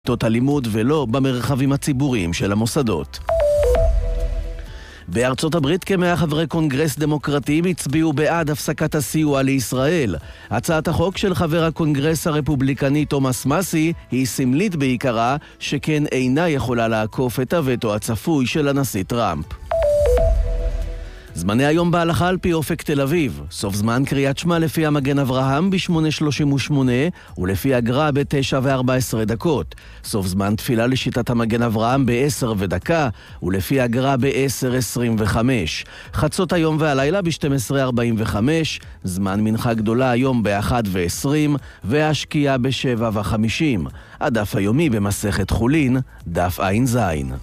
בכיתות הלימוד ולא במרחבים הציבוריים של המוסדות. בארצות הברית כ100 חברי קונגרס דמוקרטיים הצביעו בעד הפסקת הסיוע לישראל. הצעת החוק של חבר הקונגרס הרפובליקני תומאס מסי היא סמלית בעיקרה, שכן אינה יכולה לעקוף את הווטו הצפוי של הנשיא טראמפ. זמני היום בהלכה על פי אופק תל אביב. סוף זמן קריאת שמע לפי המגן אברהם ב-8:38 ולפי הגר"א ב-9:14. סוף זמן תפילה לשיטת המגן אברהם ב-10:01 ולפי הגר"א ב-10:25. חצות היום והלילה ב-12:45, זמן מנחה גדולה היום ב-1:20 והשקיעה ב-7:50. הדף היומי במסכת חולין, דף ע"ז.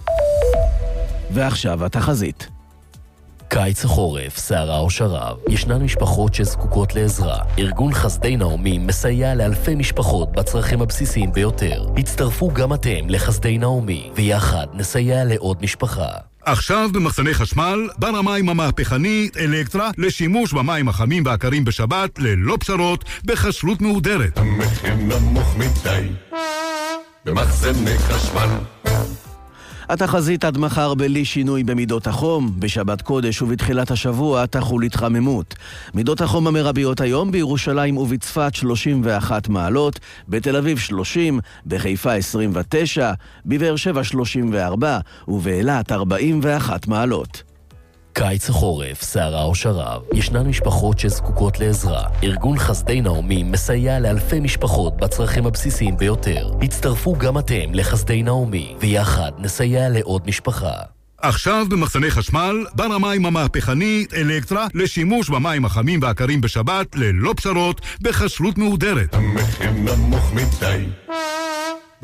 ועכשיו התחזית. קיץ החורף, סערה או שרב. ישנן משפחות שזקוקות לעזרה. ארגון חסדי נעמי מסייע לאלפי משפחות בצרכים הבסיסיים ביותר. הצטרפו גם אתם לחסדי נעמי, ויחד נסייע לעוד משפחה. עכשיו במחסני חשמל, בר המים המהפכני אלקטרה לשימוש במים החמים והקרים בשבת ללא פשרות בחשלות מהודרת. המחיר נמוך מדי במחסני חשמל. התחזית עד מחר בלי שינוי במידות החום. בשבת קודש ובתחילת השבוע תחול התחממות. מידות החום המרביות היום בירושלים ובצפת 31 מעלות, בתל אביב 30, בחיפה 29, בבאר שבע 34 ובאילת 41 מעלות. קיץ החורף, סערה או שרב. ישנן משפחות שזקוקות לעזרה. ארגון חסדי נעמי מסייע לאלפי משפחות בצרכים הבסיסיים ביותר. הצטרפו גם אתם לחסדי נעמי, ויחד נסייע לעוד משפחה. עכשיו במחסני חשמל, בר המים המהפכני אלקטרה לשימוש במים החמים והקרים בשבת ללא פשרות בחשלות מהודרת. המחיר נמוך מדי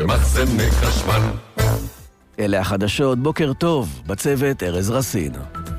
במחסני חשמל. אלה החדשות, בוקר טוב, בצוות ארז רסין.